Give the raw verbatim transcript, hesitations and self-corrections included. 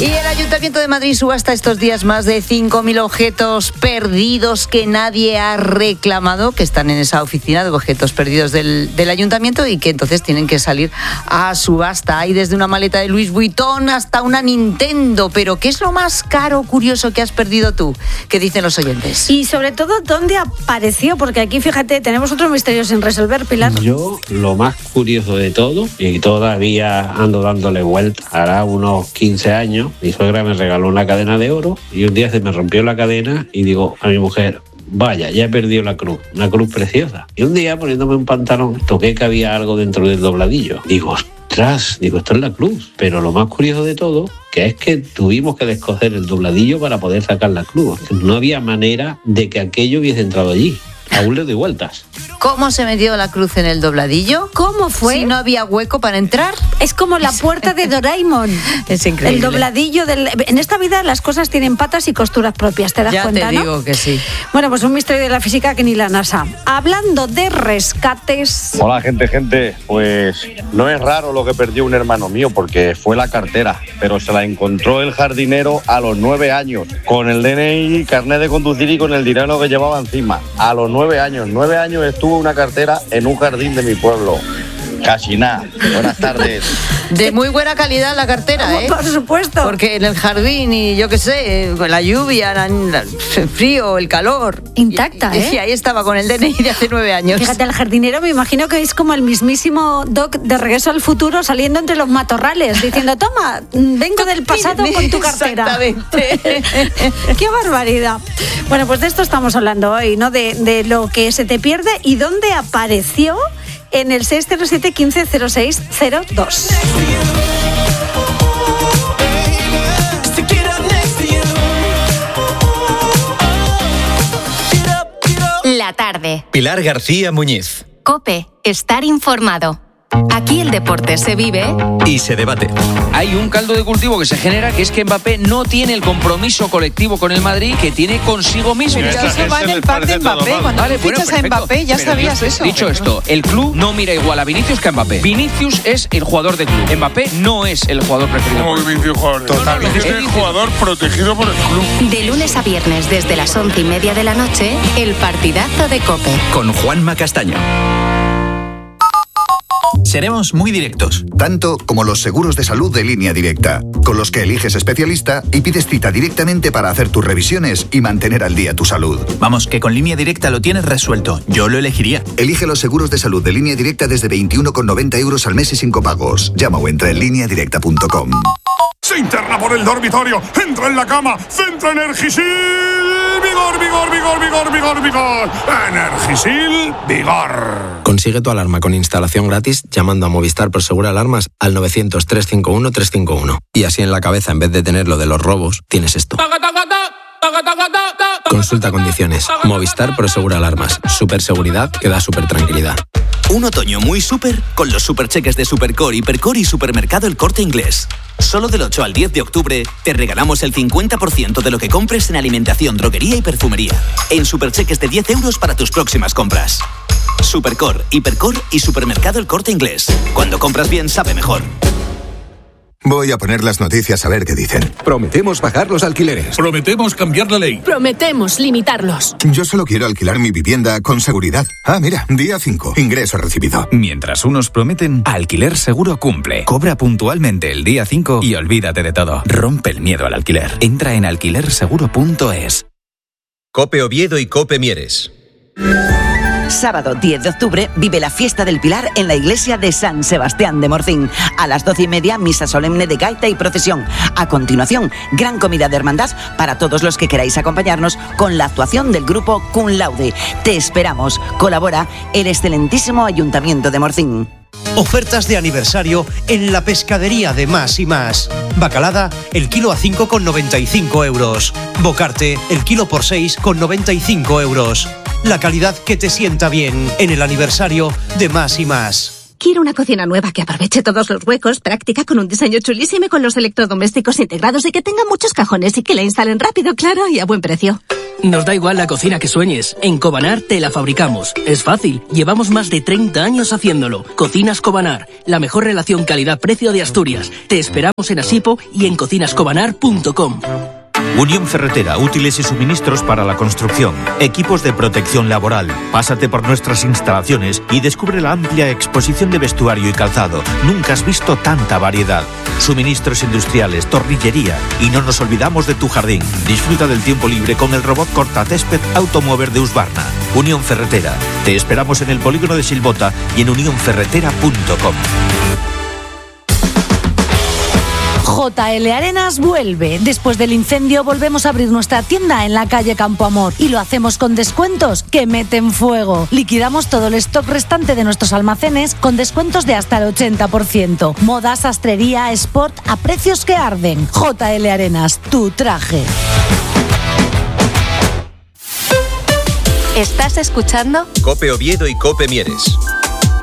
Y el Ayuntamiento de Madrid subasta estos días más de cinco mil objetos perdidos que nadie ha reclamado, que están en esa oficina de objetos perdidos del, del Ayuntamiento y que entonces tienen que salir a subasta. Hay desde una maleta de Louis Vuitton hasta una Nintendo. Pero ¿qué es lo más caro o curioso que has perdido tú? ¿Qué dicen los oyentes? Y sobre todo, ¿dónde apareció? Porque aquí, fíjate, tenemos otro misterio sin resolver, Pilar. Yo, lo más curioso de todo, y todavía ando dándole vuelta, hará unos quince años, mi suegra me regaló una cadena de oro y un día se me rompió la cadena y digo a mi mujer, vaya, ya he perdido la cruz, una cruz preciosa. Y un día, poniéndome un pantalón, toqué que había algo dentro del dobladillo. Digo, ostras, digo, esto es la cruz. Pero lo más curioso de todo, que es que tuvimos que descoser el dobladillo para poder sacar la cruz. No había manera de que aquello hubiese entrado allí. Aún le doy vueltas. ¿Cómo se metió la cruz en el dobladillo? ¿Cómo fue? Si no había hueco para entrar. Es como la puerta de Doraemon. Es increíble. El dobladillo del... En esta vida las cosas tienen patas y costuras propias, ¿te das ya cuenta, te no? digo que sí. Bueno, pues un misterio de la física que ni la NASA. Hablando de rescates... Hola, gente, gente. Pues no es raro lo que perdió un hermano mío, porque fue la cartera, pero se la encontró el jardinero a los nueve años, con el D N I, carnet de conducir y con el dinero que llevaba encima. A los nueve años. Nueve años estuvo una cartera en un jardín de mi pueblo. Casi nada. Buenas tardes. De muy buena calidad la cartera, ¿eh? Por supuesto. Porque en el jardín y yo qué sé, con la lluvia, la, la, el frío, el calor. Intacta, y, ¿eh? Y ahí estaba con el D N I de hace nueve años. Fíjate, el jardinero me imagino que es como el mismísimo Doc de Regreso al Futuro saliendo entre los matorrales, diciendo, toma, vengo del pasado con tu cartera. Exactamente. ¡Qué barbaridad! Bueno, pues de esto estamos hablando hoy, ¿no? De, de lo que se te pierde y dónde apareció en el seis cero siete, quince cero seis cero dos. La tarde. Pilar García Muñiz. COPE. Estar informado. Aquí el deporte se vive y se debate. Hay un caldo de cultivo que se genera, que es que Mbappé no tiene el compromiso colectivo con el Madrid que tiene consigo mismo. Pero eso va en el pack de Mbappé. Cuando vale, tú bueno, fichas a perfecto. Mbappé ya Pero sabías dicho, eso. Dicho esto, el club no mira igual a Vinicius que a Mbappé. Vinicius es el jugador de club. Mbappé no es el jugador preferido. ¿Cómo que Vinicius jugador? Totalmente. Es el jugador protegido por el club. de lunes a viernes desde las once y media de la noche, el partidazo de COPE. Con Juanma Castaño. Seremos muy directos. Tanto como los seguros de salud de Línea Directa, con los que eliges especialista y pides cita directamente para hacer tus revisiones y mantener al día tu salud. Vamos, que con Línea Directa lo tienes resuelto. Yo lo elegiría. Elige los seguros de salud de Línea Directa desde veintiuno con noventa euros al mes y sin copagos. Llama o entra en línea directa punto com. Se interna por el dormitorio, entra en la cama, centra Energisil, vigor, vigor, vigor, vigor, vigor, vigor. Energisil, vigor. Consigue tu alarma con instalación gratis llamando a Movistar Prosegur Alarmas al novecientos, trescientos cincuenta y uno, trescientos cincuenta y uno. Y así en la cabeza, en vez de tener lo de los robos, tienes esto. Consulta condiciones. Movistar Prosegur Alarmas. Superseguridad que da super tranquilidad. Un otoño muy súper con los supercheques de Supercore, Hipercore y Supermercado El Corte Inglés. Solo del ocho al diez de octubre te regalamos el cincuenta por ciento de lo que compres en alimentación, droguería y perfumería. En supercheques de diez euros para tus próximas compras. Supercore, Hipercore y Supermercado El Corte Inglés. Cuando compras bien, sabe mejor. Voy a poner las noticias a ver qué dicen. Prometemos bajar los alquileres. Prometemos cambiar la ley. Prometemos limitarlos. Yo solo quiero alquilar mi vivienda con seguridad. Ah, mira, día cinco. Ingreso recibido. Mientras unos prometen, Alquiler Seguro cumple. Cobra puntualmente el día cinco y olvídate de todo. Rompe el miedo al alquiler. Entra en alquiler seguro punto es. COPE Oviedo y COPE Mieres. Sábado diez de octubre vive la Fiesta del Pilar en la iglesia de San Sebastián de Morcín. A las doce y media, misa solemne de gaita y procesión. A continuación, gran comida de hermandad para todos los que queráis acompañarnos con la actuación del grupo Cum Laude. Te esperamos. Colabora el excelentísimo Ayuntamiento de Morcín. Ofertas de aniversario en la pescadería de Más y Más. Bacalada, el kilo a cinco con noventa y cinco euros. Bocarte, el kilo por seis con noventa y cinco euros. La calidad que te sienta bien en el aniversario de Más y Más. Quiero una cocina nueva que aproveche todos los huecos, práctica con un diseño chulísimo, con los electrodomésticos integrados y que tenga muchos cajones y que la instalen rápido, claro y a buen precio. Nos da igual la cocina que sueñes. En Cobanar te la fabricamos. Es fácil. Llevamos más de treinta años haciéndolo. Cocinas Cobanar. La mejor relación calidad-precio de Asturias. Te esperamos en Asipo y en cocinas cobanar punto com. Unión Ferretera, útiles y suministros para la construcción, equipos de protección laboral. Pásate por nuestras instalaciones y descubre la amplia exposición de vestuario y calzado. Nunca has visto tanta variedad. Suministros industriales, tornillería y no nos olvidamos de tu jardín. Disfruta del tiempo libre con el robot cortacésped Automover de Husqvarna. Unión Ferretera. Te esperamos en el polígono de Silbota y en unión ferretera punto com. J L Arenas vuelve. Después del incendio volvemos a abrir nuestra tienda en la calle Campo Amor y lo hacemos con descuentos que meten fuego. Liquidamos todo el stock restante de nuestros almacenes con descuentos de hasta el ochenta por ciento. Moda, sastrería, sport a precios que arden. J L Arenas, tu traje. ¿Estás escuchando? Cope Oviedo y Cope Mieres.